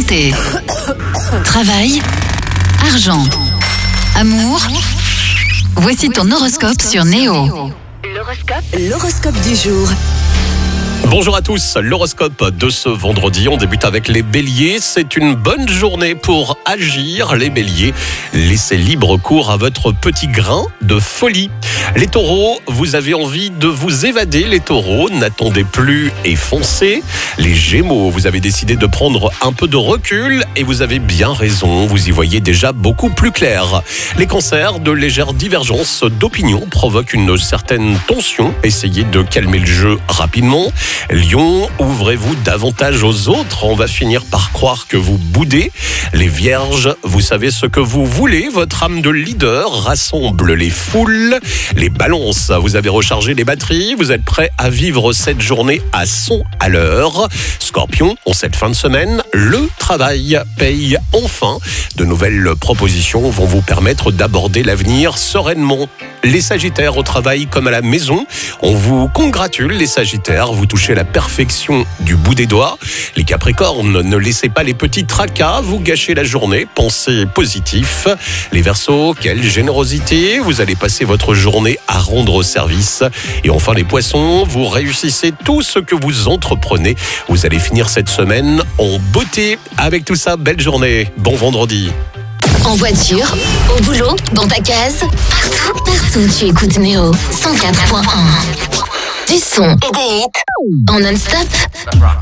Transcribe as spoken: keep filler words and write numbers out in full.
Santé, travail, argent, amour. Voici ton horoscope sur Néo. L'horoscope, l'horoscope du jour. Bonjour à tous, l'horoscope de ce vendredi, on débute avec les béliers. C'est une bonne journée pour agir, les béliers. Laissez libre cours à votre petit grain de folie. Les taureaux, vous avez envie de vous évader, les taureaux, n'attendez plus et foncez. Les gémeaux, vous avez décidé de prendre un peu de recul et vous avez bien raison, vous y voyez déjà beaucoup plus clair. Les cancers, de légères divergences d'opinion provoquent une certaine tension. Essayez de calmer le jeu rapidement. Lion, ouvrez-vous davantage aux autres, on va finir par croire que vous boudez. Les vierges, vous savez ce que vous voulez, votre âme de leader rassemble les foules. Les balances, vous avez rechargé les batteries, vous êtes prêts à vivre cette journée à cent à l'heure. Scorpion, en cette fin de semaine, le travail paye enfin. De nouvelles propositions vont vous permettre d'aborder l'avenir sereinement. Les sagittaires, au travail comme à la maison, on vous congratule les sagittaires, vous touchez la perfection du bout des doigts. Les capricornes, ne laissez pas les petits tracas vous gâcher la journée, pensez positif. Les verseaux, quelle générosité, vous allez passer votre journée à rendre service. Et enfin les poissons, vous réussissez tout ce que vous entreprenez, vous allez finir cette semaine en beauté. Avec tout ça, belle journée, bon vendredi. En voiture, au boulot, dans ta case, partout, partout tu écoutes Néo cent quatre point un. Du son et des hits en non-stop.